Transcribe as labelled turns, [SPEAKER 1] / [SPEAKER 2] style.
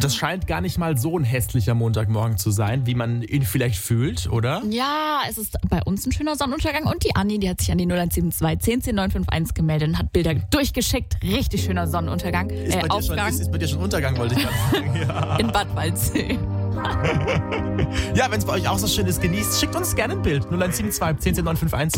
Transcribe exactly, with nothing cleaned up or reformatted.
[SPEAKER 1] das scheint gar nicht mal so ein hässlicher Montagmorgen zu sein, wie man ihn vielleicht fühlt, oder?
[SPEAKER 2] Ja, es ist bei uns ein schöner Sonnenuntergang und die Anni, die hat sich an die null eins sieben zwei zehn zehn neun fünf eins gemeldet und hat Bilder durchgeschickt. Richtig schöner Sonnenuntergang.
[SPEAKER 1] Ist,
[SPEAKER 2] Äh,
[SPEAKER 1] bei, dir schon,
[SPEAKER 2] Aufgang
[SPEAKER 1] ist, ist bei dir schon Untergang, wollte ich gerade sagen. Ja,
[SPEAKER 2] in Bad Waldsee.
[SPEAKER 1] ja wenn es bei euch auch so schön ist, genießt, schickt uns gerne ein Bild. null eins sieben zwei zehn zehn neun fünf eins.